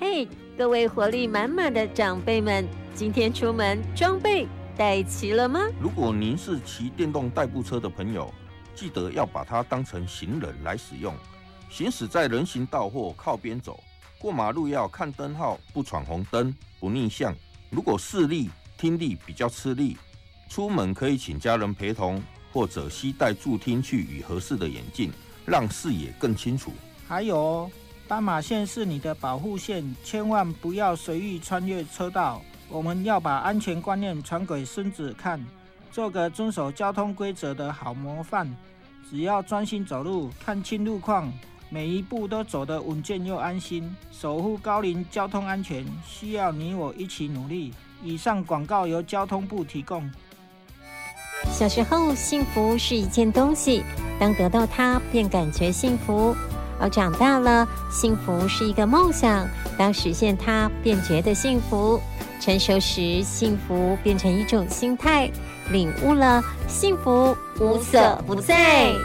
嘿，各位活力满满的长辈们，今天出门装备带齐了吗？ 如果您是骑电动代步车的朋友，记得要把它当成行人来使用。行驶在人行道或靠边走，过马路要看灯号，不闯红灯，不逆向。如果视力、听力比较吃力，出门可以请家人陪同，或者携带助听器与合适的眼镜，让视野更清楚。 还有哦，斑马线是你的保护线，千万不要随意穿越车道。我们要把安全观念传给孙子看，做个遵守交通规则的好模范。只要专心走路，看清路况，每一步都走得稳健又安心，守护高龄交通安全，需要你我一起努力。以上广告由交通部提供。 小时候，幸福是一件东西，当得到它，便感觉幸福。而长大了，幸福是一个梦想，当实现它，便觉得幸福。成熟时，幸福变成一种心态，领悟了幸福无所不在。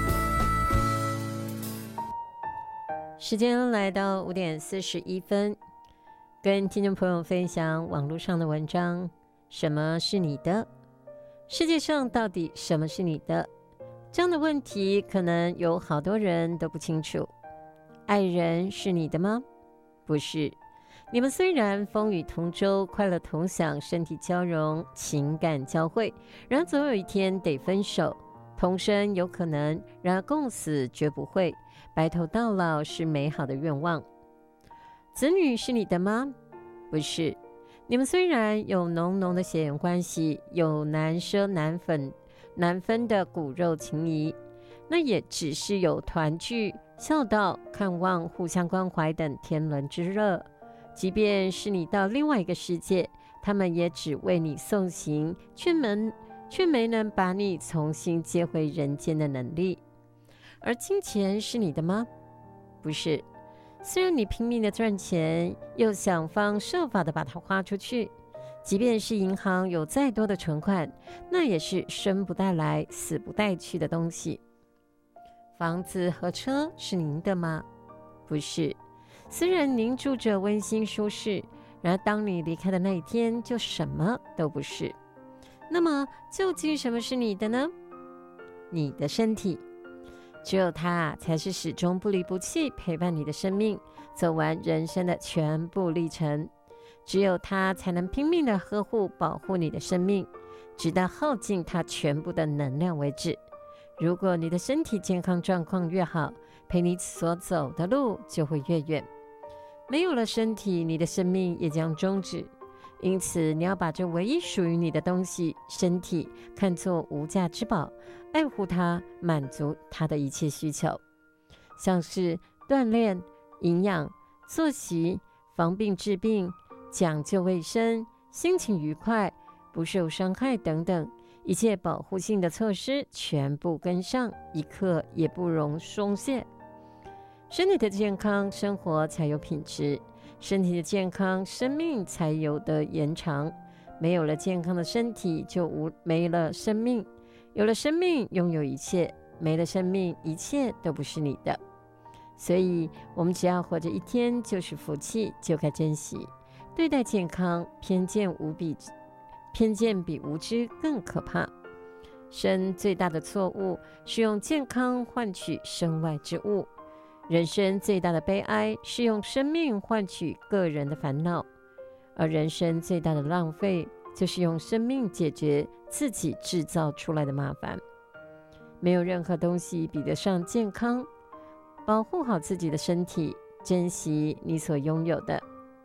时间来到5点41分，跟听众朋友分享网络上的文章。什么是你的？世界上到底什么是你的？这样的问题可能有好多人都不清楚。爱人是你的吗？不是。你们虽然风雨同舟，快乐同享，身体交融，情感交汇，然而总有一天得分手。同生有可能，然而共死绝不会。白头到老是美好的愿望。子女是你的吗？不是。你们虽然有浓浓的血缘关系，有难舍难分的骨肉情谊，那也只是有团聚、孝道、看望、互相关怀等天伦之乐。即便是你到另外一个世界，他们也只为你送行，却没能把你重新接回人间的能力。而金钱是你的吗？不是。虽然你拼命的赚钱，又想方设法的把它花出去，即便是银行有再多的存款，那也是生不带来，死不带去的东西。房子和车是您的吗？不是。虽然您住着温馨舒适，然而当你离开的那一天，就什么都不是。那么究竟什么是你的呢？你的身体。只有它才是始终不离不弃陪伴你的生命，走完人生的全部历程。只有它才能拼命的呵护保护你的生命，直到耗尽它全部的能量为止。如果你的身体健康状况越好，陪你所走的路就会越远。没有了身体，你的生命也将终止。因此你要把这唯一属于你的东西身体看作无价之宝，爱护它，满足它的一切需求，像是锻炼、营养、作息、防病治病、讲究卫生、心情愉快、不受伤害等等，一切保护性的措施全部跟上，一刻也不容松懈。身体的健康，生活才有品质；身体的健康，生命才有的延长。没有了健康的身体，就没了生命；有了生命，拥有一切；没了生命，一切都不是你的。所以，我们只要活着一天就是福气，就该珍惜。对待健康，偏见比无知更可怕。生最大的错误是用健康换取身外之物。人生最大的悲哀是用生命换取个人的烦恼，而人生最大的浪费就是用生命解决自己制造出来的麻烦。没有任何东西比得上健康，保护好自己的身体，珍惜你所拥有的。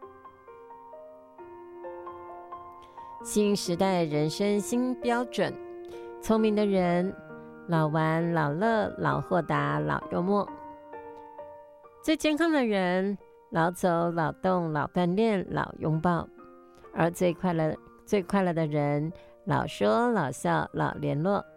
新时代人生新标准，聪明的人老玩老乐老豁达老幽默，最健康的人老走老动老锻炼老拥抱，而最快乐的人老说老笑老联络。